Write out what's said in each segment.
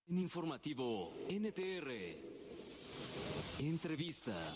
En informativo NTR. Entrevista.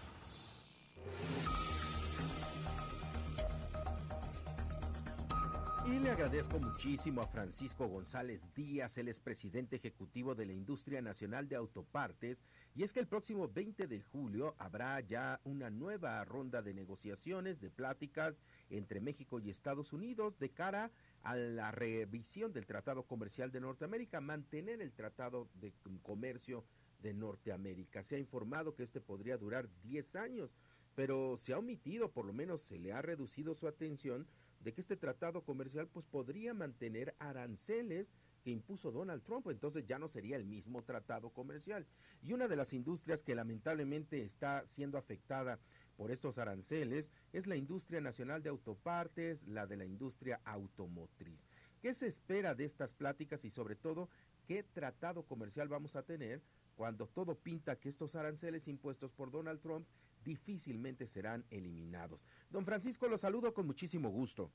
Y le agradezco muchísimo a Francisco González Díaz, el expresidente ejecutivo de la Industria Nacional de Autopartes, y es que el próximo 20 de julio habrá ya una nueva ronda de negociaciones, de pláticas entre México y Estados Unidos de cara a la revisión del Tratado Comercial de Norteamérica, mantener el Tratado de Comercio de Norteamérica. Se ha informado que este podría durar 10 años, pero se ha omitido, por lo menos se le ha reducido su atención, de que este tratado comercial pues podría mantener aranceles que impuso Donald Trump, entonces ya no sería el mismo tratado comercial. Y una de las industrias que lamentablemente está siendo afectada por estos aranceles es la industria nacional de autopartes, la de la industria automotriz. ¿Qué se espera de estas pláticas y sobre todo qué tratado comercial vamos a tener cuando todo pinta que estos aranceles impuestos por Donald Trump difícilmente serán eliminados? Don Francisco, lo saludo con muchísimo gusto.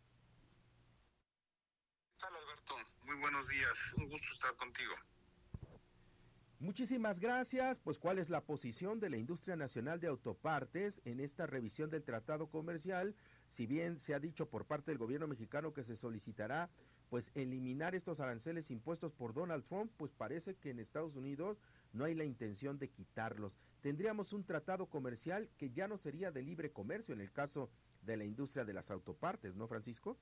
¿Qué tal, Alberto? Muy buenos días, un gusto estar contigo. Muchísimas gracias. Pues, ¿cuál es la posición de la industria nacional de autopartes en esta revisión del tratado comercial? Si bien se ha dicho por parte del gobierno mexicano que se solicitará pues eliminar estos aranceles impuestos por Donald Trump, pues parece que en Estados Unidos no hay la intención de quitarlos. Tendríamos un tratado comercial que ya no sería de libre comercio en el caso de la industria de las autopartes, ¿no, Francisco?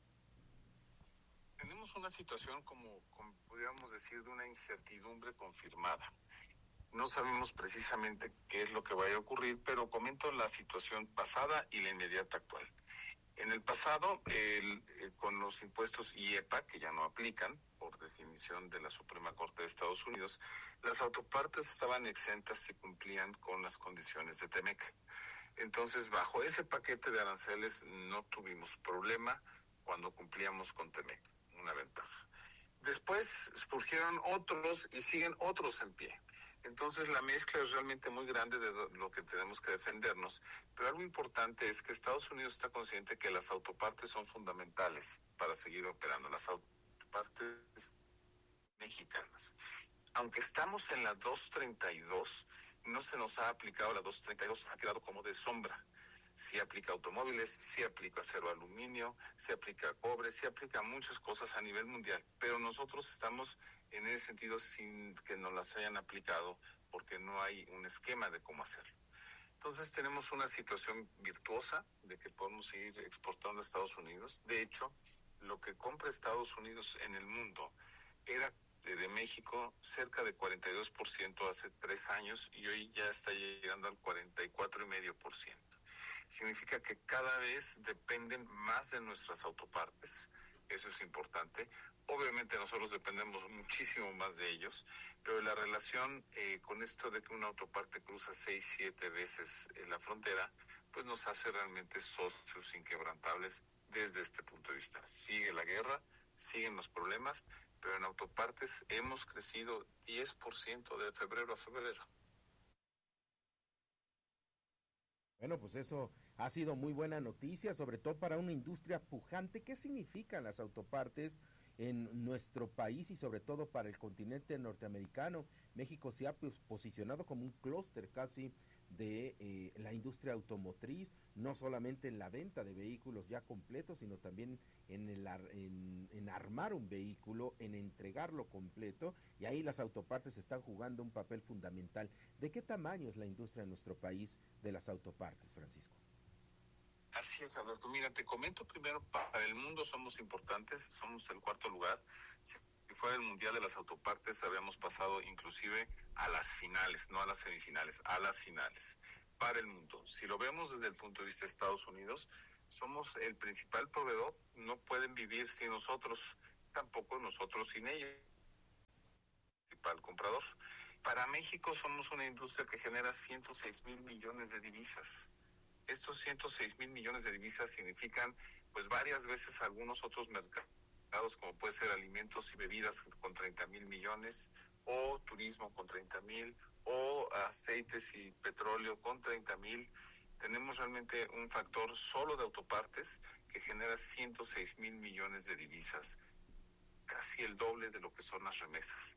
Tenemos una situación como podríamos decir de una incertidumbre confirmada. No sabemos precisamente qué es lo que vaya a ocurrir, pero comento la situación pasada y la inmediata actual. En el pasado, con los impuestos IEPA, que ya no aplican, por definición de la Suprema Corte de Estados Unidos, las autopartes estaban exentas si cumplían con las condiciones de TEMEC. Entonces, bajo ese paquete de aranceles no tuvimos problema cuando cumplíamos con TEMEC, una ventaja. Después surgieron otros y siguen otros en pie. Entonces la mezcla es realmente muy grande de lo que tenemos que defendernos, pero algo importante es que Estados Unidos está consciente que las autopartes son fundamentales para seguir operando, las autopartes mexicanas. Aunque estamos en la 232, no se nos ha aplicado la 232, ha quedado como de sombra. Sí aplica automóviles, sí aplica acero aluminio, sí aplica cobre, sí aplica muchas cosas a nivel mundial, pero nosotros estamos en ese sentido sin que nos las hayan aplicado porque no hay un esquema de cómo hacerlo. Entonces tenemos una situación virtuosa de que podemos seguir exportando a Estados Unidos. De hecho, lo que compra Estados Unidos en el mundo era de México cerca de 42% hace 3 años y hoy ya está llegando al 44,5%. Significa que cada vez dependen más de nuestras autopartes, eso es importante. Obviamente nosotros dependemos muchísimo más de ellos, pero la relación con esto de que una autoparte cruza 6, 7 veces la frontera, pues nos hace realmente socios inquebrantables desde este punto de vista. Sigue la guerra, siguen los problemas, pero en autopartes hemos crecido 10% de febrero a febrero. Bueno, pues eso ha sido muy buena noticia, sobre todo para una industria pujante. ¿Qué significan las autopartes en nuestro país y sobre todo para el continente norteamericano? México se ha posicionado como un clúster casi de la industria automotriz, no solamente en la venta de vehículos ya completos, sino también en armar un vehículo, en entregarlo completo, y ahí las autopartes están jugando un papel fundamental. ¿De qué tamaño es la industria en nuestro país de las autopartes, Francisco? Así es, Alberto. Mira, te comento primero, para el mundo somos importantes, somos el 4º lugar. Si fuera el Mundial de las Autopartes, habíamos pasado inclusive a las finales, no a las semifinales, a las finales. Para el mundo, si lo vemos desde el punto de vista de Estados Unidos, somos el principal proveedor, no pueden vivir sin nosotros, tampoco nosotros sin ellos, principal comprador. Para México somos una industria que genera 106,000 millones de divisas. Estos 106,000 millones de divisas significan pues varias veces algunos otros mercados, como puede ser alimentos y bebidas con 30,000 millones, o turismo con 30,000, o aceites y petróleo con 30,000. Tenemos realmente un factor solo de autopartes que genera 106,000 millones de divisas, casi el doble de lo que son las remesas.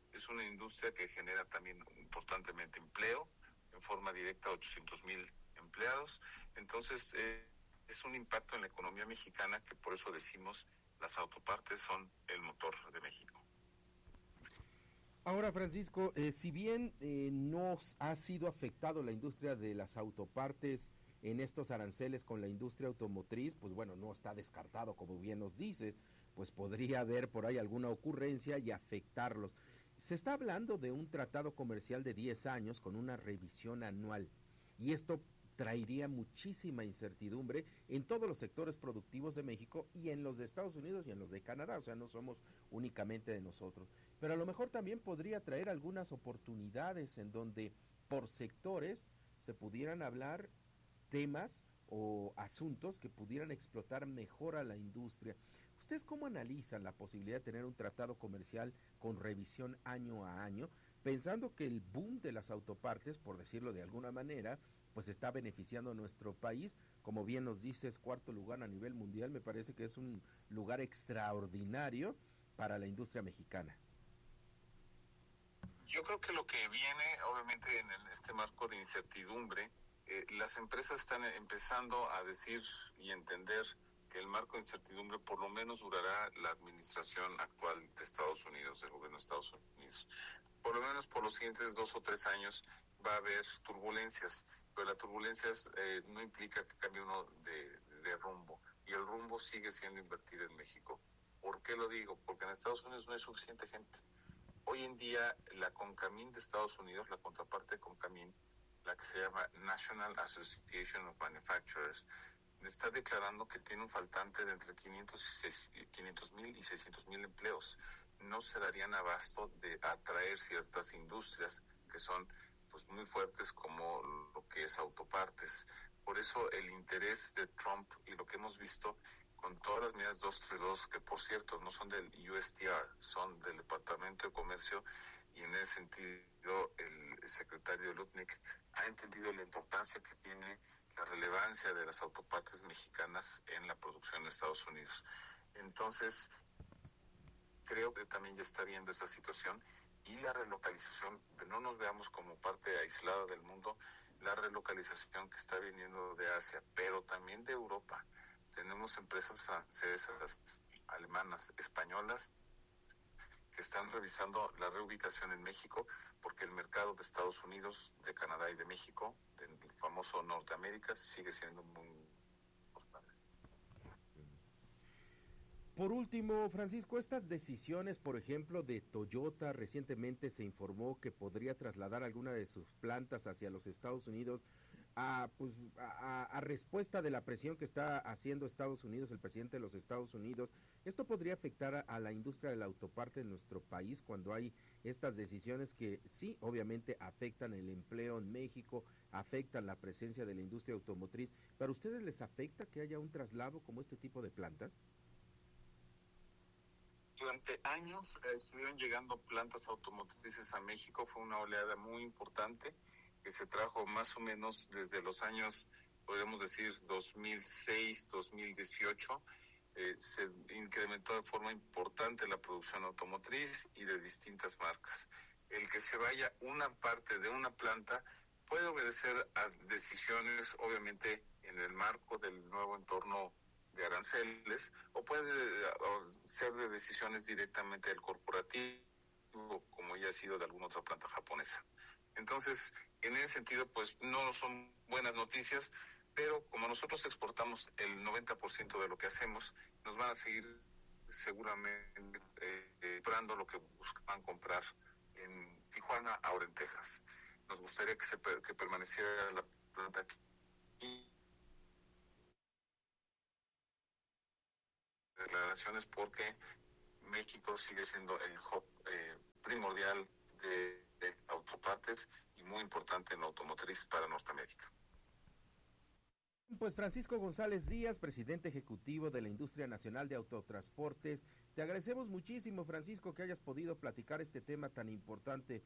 es una industria que genera también importantemente empleo, en forma directa 800,000 empleados. Entonces, es un impacto en la economía mexicana que por eso decimos las autopartes son el motor de México. Ahora, Francisco, si bien no ha sido afectado la industria de las autopartes en estos aranceles con la industria automotriz, pues bueno, no está descartado, como bien nos dices, pues podría haber por ahí alguna ocurrencia y afectarlos. Se está hablando de un tratado comercial de 10 años con una revisión anual, y esto traería muchísima incertidumbre en todos los sectores productivos de México y en los de Estados Unidos y en los de Canadá, o sea, no somos únicamente de nosotros. Pero a lo mejor también podría traer algunas oportunidades en donde por sectores se pudieran hablar temas o asuntos que pudieran explotar mejor a la industria. ¿Ustedes cómo analizan la posibilidad de tener un tratado comercial con revisión año a año, pensando que el boom de las autopartes, por decirlo de alguna manera, pues está beneficiando a nuestro país? Como bien nos dices, cuarto lugar a nivel mundial, me parece que es un lugar extraordinario para la industria mexicana. Yo creo que lo que viene, obviamente, en este marco de incertidumbre, las empresas están empezando a decir y entender que el marco de incertidumbre por lo menos durará la administración actual de Estados Unidos, del gobierno de Estados Unidos. Por lo menos por los siguientes 2 o 3 años va a haber turbulencias, pero las turbulencias no implica que cambie uno de rumbo, y el rumbo sigue siendo invertir en México. ¿Por qué lo digo? Porque en Estados Unidos no hay suficiente gente. Hoy en día la CONCAMIN de Estados Unidos, la contraparte de CONCAMIN, la que se llama National Association of Manufacturers, está declarando que tiene un faltante de entre 500,000 y 600,000 empleos. No se darían abasto de atraer ciertas industrias que son pues muy fuertes, como lo que es autopartes. Por eso el interés de Trump y lo que hemos visto con todas las medidas 232, que por cierto no son del USTR, son del Departamento de Comercio, y en ese sentido el secretario Lutnick ha entendido la importancia que tiene la relevancia de las autopartes mexicanas en la producción de Estados Unidos. Entonces, creo que también ya está viendo esta situación, y la relocalización, no nos veamos como parte aislada del mundo, la relocalización que está viniendo de Asia, pero también de Europa. Tenemos empresas francesas, alemanas, españolas, que están revisando la reubicación en México, porque el mercado de Estados Unidos, de Canadá y de México, del famoso Norteamérica, sigue siendo muy importante. Por último, Francisco, estas decisiones, por ejemplo, de Toyota, recientemente se informó que podría trasladar alguna de sus plantas hacia los Estados Unidos a respuesta de la presión que está haciendo Estados Unidos, el presidente de los Estados Unidos. ¿Esto podría afectar a la industria de la autoparte en nuestro país cuando hay estas decisiones que sí, obviamente afectan el empleo en México, afectan la presencia de la industria automotriz? ¿Para ustedes les afecta que haya un traslado como este tipo de plantas? Durante años estuvieron llegando plantas automotrices a México, fue una oleada muy importante que se trajo más o menos desde los años, podemos decir, 2006, 2018, se incrementó de forma importante la producción automotriz y de distintas marcas. El que se vaya una parte de una planta puede obedecer a decisiones, obviamente, en el marco del nuevo entorno de aranceles, o puede ser de decisiones directamente del corporativo, como ya ha sido de alguna otra planta japonesa. Entonces, en ese sentido, pues no son buenas noticias, pero como nosotros exportamos el 90% de lo que hacemos, nos van a seguir seguramente comprando lo que buscan comprar en Tijuana, ahora en Texas. Nos gustaría que permaneciera la planta aquí. Declaraciones, porque México sigue siendo el hub primordial de autopartes y muy importante en automotriz para Norteamérica. Pues Francisco González Díaz, presidente ejecutivo de la Industria Nacional de Autotransportes, te agradecemos muchísimo, Francisco, que hayas podido platicar este tema tan importante